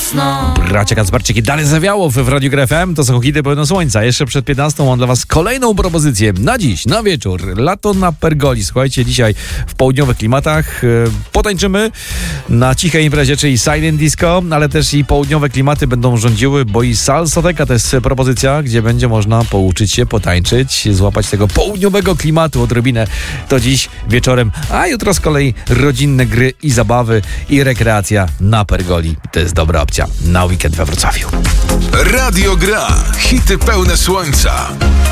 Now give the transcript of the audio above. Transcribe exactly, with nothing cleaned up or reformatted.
mocno. Bracia Kacperczyk i dalej zawiało w Radiu G R F M. To są hity pełne słońca. Jeszcze przed piętnastą mam dla was kolejną propozycję. Na dziś, na wieczór. Lato na Pergoli. Słuchajcie, dzisiaj w południowych klimatach yy, potańczymy na cichej imprezie, czyli silent disco, ale też i południowe klimaty będą rządziły, bo i salsoteka to jest propozycja, gdzie będzie można pouczyć się, potańczyć, złapać tego południowego klimatu odrobinę. To dziś wieczorem, a jutro z kolei rodzinne gry i zabawy i rekreacja na Pergoli. To jest dobra opcja na weekend we Wrocławiu. Radio Gra. Hity pełne słońca.